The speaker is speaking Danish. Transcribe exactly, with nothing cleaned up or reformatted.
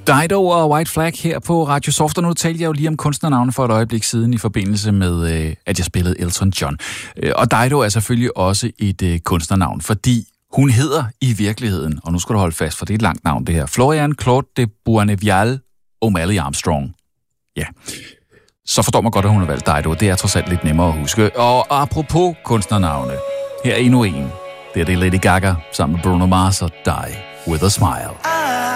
Dido og White Flag her på Radio Soft, og nu talte jeg jo lige om kunstnernavne for et øjeblik siden i forbindelse med, øh, at jeg spillede Elton John. Øh, og Dido er selvfølgelig også et øh, kunstnernavn, fordi hun hedder i virkeligheden, og nu skal du holde fast, for det er et langt navn det her, Florian Claude de Bournevial O'Malley Armstrong. Ja, så forstår man godt, at hun har valgt Dido. Det er trods alt lidt nemmere at huske. Og apropos kunstnernavne, her er endnu en. Det er det Lady Gaga sammen med Bruno Mars og Die With A Smile.